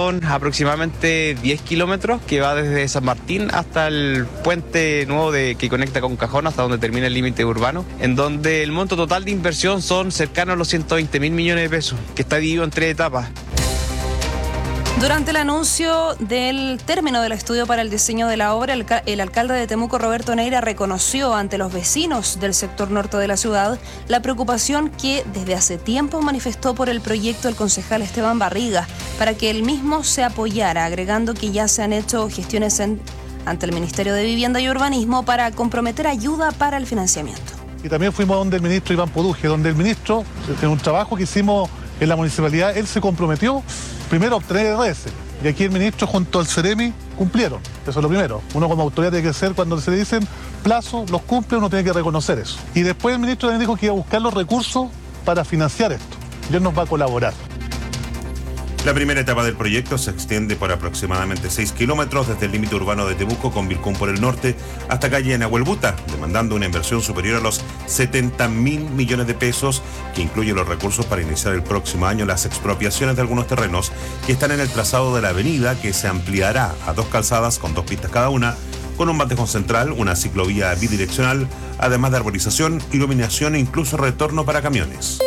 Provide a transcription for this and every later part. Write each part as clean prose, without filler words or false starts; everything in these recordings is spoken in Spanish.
son aproximadamente 10 kilómetros, que va desde San Martín hasta el puente nuevo que conecta con Cajón, hasta donde termina el límite urbano, en donde el monto total de inversión son cercanos a los 120.000 millones de pesos, que está dividido en 3 etapas. Durante el anuncio del término del estudio para el diseño de la obra, el alcalde de Temuco, Roberto Neira, reconoció ante los vecinos del sector norte de la ciudad la preocupación que desde hace tiempo manifestó por el proyecto el concejal Esteban Barriga, para que el mismo se apoyara, agregando que ya se han hecho gestiones ante el Ministerio de Vivienda y Urbanismo para comprometer ayuda para el financiamiento. Y también fuimos a donde el ministro Iván Poduje, donde el ministro, en un trabajo que hicimos en la municipalidad, él se comprometió primero a obtener RS. Y aquí el ministro junto al Ceremi cumplieron. Eso es lo primero. Uno como autoridad tiene que ser, cuando se le dicen plazo, los cumple, uno tiene que reconocer eso. Y después el ministro también dijo que iba a buscar los recursos para financiar esto. Y él nos va a colaborar. La primera etapa del proyecto se extiende por aproximadamente 6 kilómetros desde el límite urbano de Temuco con Vilcún por el norte hasta calle Nahuelbuta, demandando una inversión superior a los 70.000 millones de pesos, que incluye los recursos para iniciar el próximo año las expropiaciones de algunos terrenos que están en el trazado de la avenida, que se ampliará a 2 calzadas con 2 pistas cada una, con un bandejo central, una ciclovía bidireccional, además de arborización, iluminación e incluso retorno para camiones.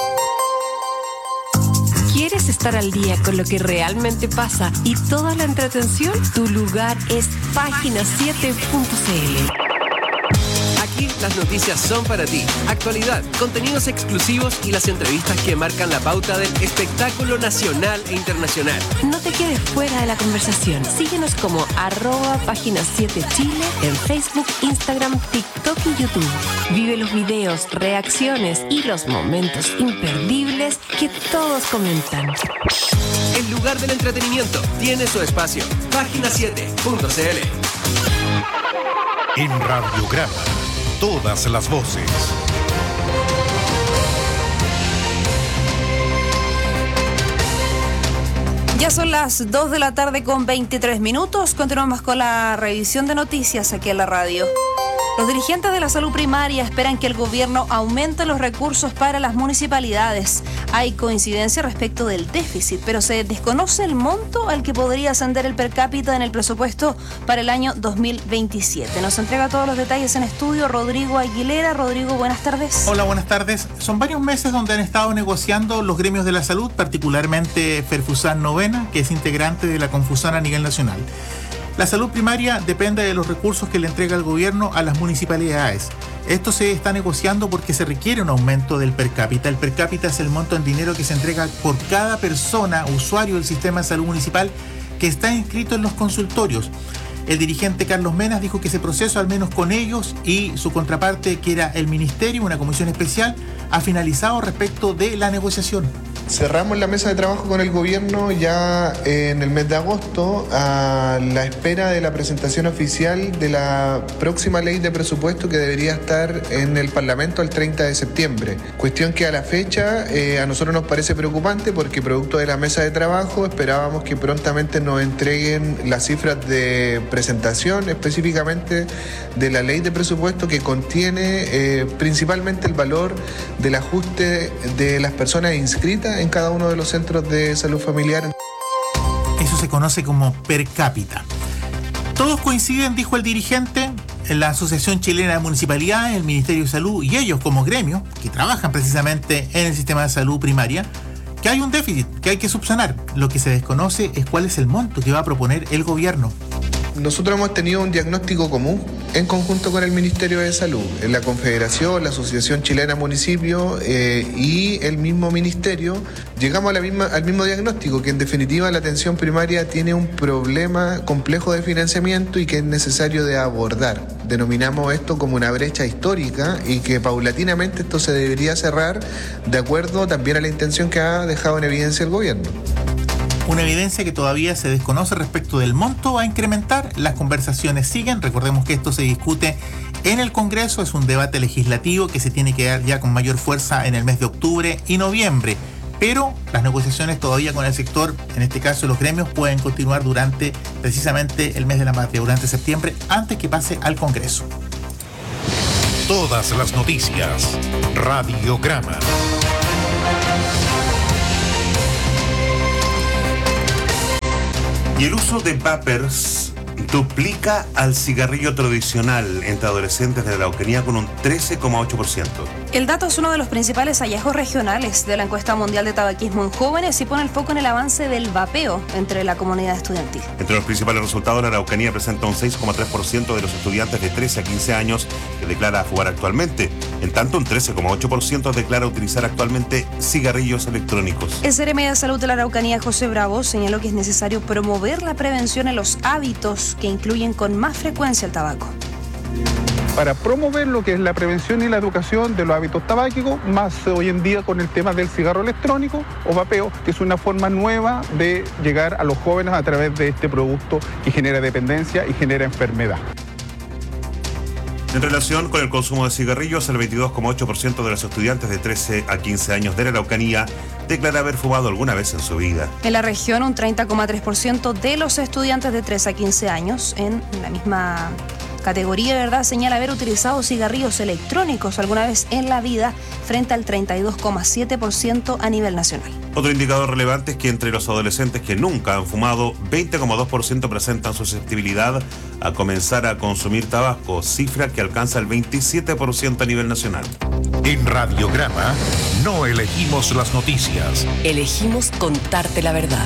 ¿Quieres estar al día con lo que realmente pasa y toda la entretención? Tu lugar es Página7.cl. Aquí las noticias son para ti. Actualidad, contenidos exclusivos y las entrevistas que marcan la pauta del espectáculo nacional e internacional. No te quedes fuera de la conversación. Síguenos como @Página7Chile en Facebook, Instagram, TikTok y YouTube. Vive los videos, reacciones y los momentos imperdibles que todos comentan. El lugar del entretenimiento tiene su espacio. Página7.cl. En Radiograma, todas las voces. Ya son las 2 de la tarde con 23 minutos. Continuamos con la revisión de noticias aquí en la radio. Los dirigentes de la salud primaria esperan que el gobierno aumente los recursos para las municipalidades. Hay coincidencia respecto del déficit, pero se desconoce el monto al que podría ascender el per cápita en el presupuesto para el año 2027. Nos entrega todos los detalles en estudio Rodrigo Aguilera. Rodrigo, buenas tardes. Hola, buenas tardes. Son varios meses donde han estado negociando los gremios de la salud, particularmente Ferfusan Novena, que es integrante de la Confusan a nivel nacional. La salud primaria depende de los recursos que le entrega el gobierno a las municipalidades. Esto se está negociando porque se requiere un aumento del per cápita. El per cápita es el monto en dinero que se entrega por cada persona, usuario del sistema de salud municipal, que está inscrito en los consultorios. El dirigente Carlos Menas dijo que ese proceso, al menos con ellos y su contraparte, que era el ministerio, una comisión especial, ha finalizado respecto de la negociación. Cerramos la mesa de trabajo con el gobierno ya en el mes de agosto, a la espera de la presentación oficial de la próxima ley de presupuesto, que debería estar en el Parlamento el 30 de septiembre. Cuestión que a la fecha a nosotros nos parece preocupante, porque producto de la mesa de trabajo esperábamos que prontamente nos entreguen las cifras de presentación, específicamente de la ley de presupuesto, que contiene principalmente el valor del ajuste de las personas inscritas en cada uno de los centros de salud familiar. Eso se conoce como per cápita. Todos coinciden, dijo el dirigente, en la Asociación Chilena de Municipalidades, el Ministerio de Salud y ellos como gremio, que trabajan precisamente en el sistema de salud primaria, que hay un déficit que hay que subsanar. Lo que se desconoce es cuál es el monto que va a proponer el gobierno. Nosotros hemos tenido un diagnóstico común en conjunto con el Ministerio de Salud, en la Confederación, la Asociación Chilena de Municipios y el mismo ministerio. Llegamos al mismo diagnóstico, que en definitiva la atención primaria tiene un problema complejo de financiamiento y que es necesario de abordar. Denominamos esto como una brecha histórica y que paulatinamente esto se debería cerrar, de acuerdo también a la intención que ha dejado en evidencia el gobierno. Una evidencia que todavía se desconoce respecto del monto a incrementar. Las conversaciones siguen. Recordemos que esto se discute en el Congreso. Es un debate legislativo que se tiene que dar ya con mayor fuerza en el mes de octubre y noviembre. Pero las negociaciones todavía con el sector, en este caso los gremios, pueden continuar durante precisamente el mes de la patria, durante septiembre, antes que pase al Congreso. Todas las noticias. Radiograma. Y el uso de vapers duplica al cigarrillo tradicional entre adolescentes de la Araucanía con un 13,8%. El dato es uno de los principales hallazgos regionales de la encuesta mundial de tabaquismo en jóvenes y pone el foco en el avance del vapeo entre la comunidad estudiantil. Entre los principales resultados, la Araucanía presenta un 6,3% de los estudiantes de 13 a 15 años que declara fumar actualmente. En tanto, un 13,8% declara utilizar actualmente cigarrillos electrónicos. El Ceremi de Salud de la Araucanía, José Bravo, señaló que es necesario promover la prevención en los hábitos que incluyen con más frecuencia el tabaco. Para promover lo que es la prevención y la educación de los hábitos tabáquicos, más hoy en día con el tema del cigarro electrónico o vapeo, que es una forma nueva de llegar a los jóvenes a través de este producto que genera dependencia y genera enfermedad. En relación con el consumo de cigarrillos, el 22,8% de los estudiantes de 13 a 15 años de la Araucanía declara haber fumado alguna vez en su vida. En la región, un 30,3% de los estudiantes de 13 a 15 años en la misma categoría, ¿verdad?, señala haber utilizado cigarrillos electrónicos alguna vez en la vida, frente al 32,7% a nivel nacional. Otro indicador relevante es que entre los adolescentes que nunca han fumado, 20,2% presentan susceptibilidad a comenzar a consumir tabaco, cifra que alcanza el 27% a nivel nacional. En Radiograma no elegimos las noticias. Elegimos contarte la verdad.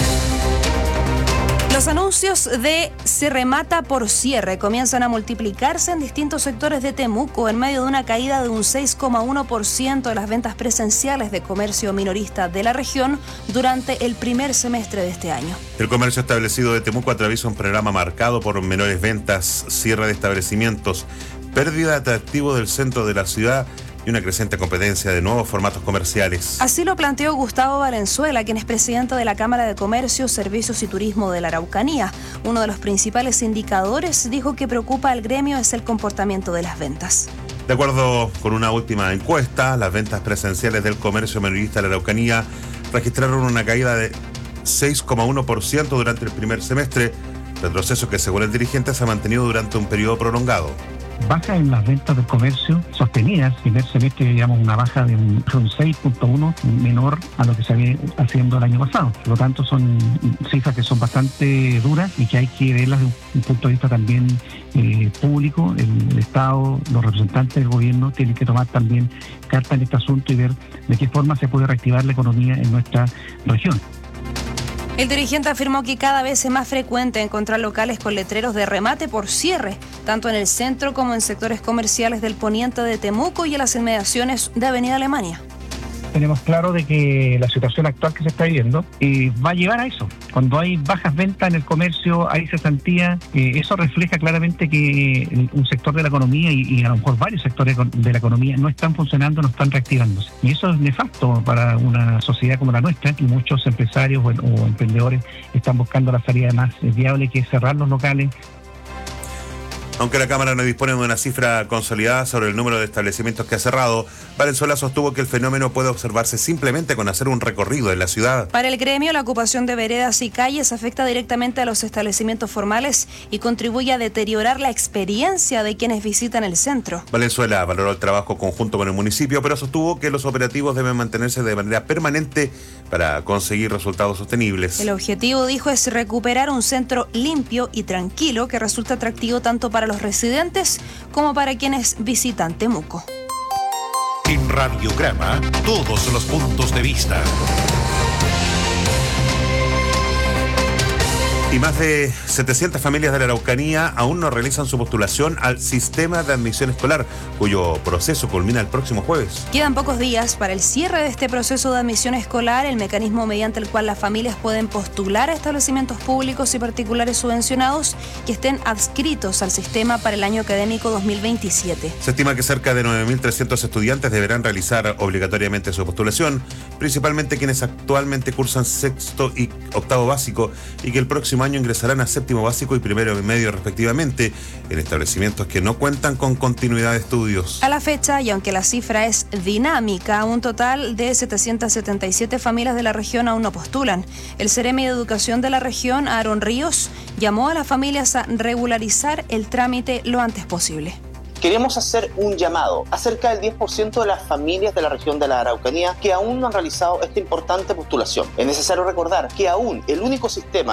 Los anuncios de se remata por cierre comienzan a multiplicarse en distintos sectores de Temuco en medio de una caída de un 6,1% de las ventas presenciales de comercio minorista de la región durante el primer semestre de este año. El comercio establecido de Temuco atraviesa un programa marcado por menores ventas, cierre de establecimientos, pérdida de atractivo del centro de la ciudad y una creciente competencia de nuevos formatos comerciales. Así lo planteó Gustavo Valenzuela, quien es presidente de la Cámara de Comercio, Servicios y Turismo de la Araucanía. Uno de los principales indicadores, dijo, que preocupa al gremio es el comportamiento de las ventas. De acuerdo con una última encuesta, las ventas presenciales del comercio minorista de la Araucanía registraron una caída de 6,1% durante el primer semestre, retroceso que según el dirigente se ha mantenido durante un periodo prolongado. Baja en las ventas del comercio sostenidas, primer semestre digamos una baja de un 6,1 menor a lo que se había haciendo el año pasado. Por lo tanto son cifras que son bastante duras y que hay que verlas desde un punto de vista también público. El Estado, los representantes del gobierno tienen que tomar también carta en este asunto y ver de qué forma se puede reactivar la economía en nuestra región. El dirigente afirmó que cada vez es más frecuente encontrar locales con letreros de remate por cierre, tanto en el centro como en sectores comerciales del poniente de Temuco y en las inmediaciones de Avenida Alemania. Tenemos claro de que la situación actual que se está viviendo va a llevar a eso. Cuando hay bajas ventas en el comercio, hay cesantía, eso refleja claramente que un sector de la economía y a lo mejor varios sectores de la economía no están funcionando, no están reactivándose. Y eso es nefasto para una sociedad como la nuestra, y muchos empresarios o emprendedores están buscando la salida más viable, que es cerrar los locales. Aunque la Cámara no dispone de una cifra consolidada sobre el número de establecimientos que ha cerrado, Valenzuela sostuvo que el fenómeno puede observarse simplemente con hacer un recorrido en la ciudad. Para el gremio, la ocupación de veredas y calles afecta directamente a los establecimientos formales y contribuye a deteriorar la experiencia de quienes visitan el centro. Valenzuela valoró el trabajo conjunto con el municipio, pero sostuvo que los operativos deben mantenerse de manera permanente para conseguir resultados sostenibles. El objetivo, dijo, es recuperar un centro limpio y tranquilo que resulte atractivo tanto para los residentes como para quienes visitan Temuco. En Radiograma, todos los puntos de vista. Y más de 700 familias de la Araucanía aún no realizan su postulación al sistema de admisión escolar, cuyo proceso culmina el próximo jueves. Quedan pocos días para el cierre de este proceso de admisión escolar, el mecanismo mediante el cual las familias pueden postular a establecimientos públicos y particulares subvencionados que estén adscritos al sistema para el año académico 2027. Se estima que cerca de 9.300 estudiantes deberán realizar obligatoriamente su postulación, principalmente quienes actualmente cursan sexto y octavo básico, y que el próximo año ingresarán a séptimo básico y primero y medio respectivamente en establecimientos que no cuentan con continuidad de estudios. A la fecha, y aunque la cifra es dinámica, un total de 777 familias de la región aún no postulan. El Ceremi de Educación de la región, Aaron Ríos, llamó a las familias a regularizar el trámite lo antes posible. Queremos hacer un llamado a cerca del 10% de las familias de la región de la Araucanía que aún no han realizado esta importante postulación. Es necesario recordar que aún el único sistema